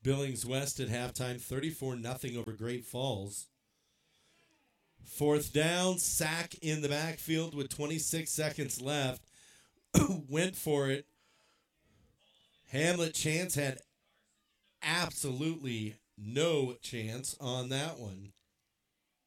Billings West at halftime, 34-0 over Great Falls. Fourth down, sack in the backfield with 26 seconds left. Went for it. Hamlet Chance had absolutely no chance on that one.